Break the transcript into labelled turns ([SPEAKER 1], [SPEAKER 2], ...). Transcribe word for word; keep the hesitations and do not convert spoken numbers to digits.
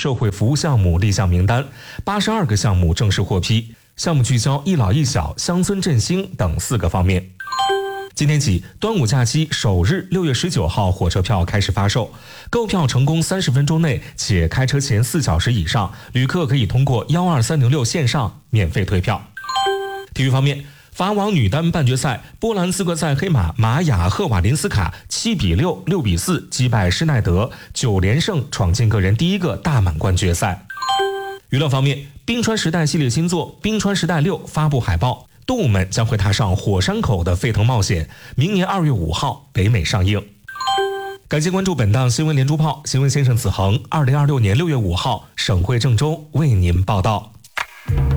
[SPEAKER 1] 社会服务项目立项名单，八十二个项目正式获批，项目聚焦一老一小、乡村振兴等四个方面。今天起，端午假期首日六月十九号火车票开始发售，购票成功三十分钟内且开车前四小时以上，旅客可以通过幺二三零六线上免费退票。体育方面，法网女单半决赛，波兰资格赛黑马玛雅赫瓦林斯卡七比六、六比四击败施耐德，九连胜闯进个人第一个大满贯决赛。娱乐方面，冰川时代系列新作《冰川时代六》发布海报，动物们将会踏上火山口的沸腾冒险，明年二月五号北美上映。感谢关注本档新闻连珠炮，新闻先生子恒，二零二六年六月五号省会郑州为您报道。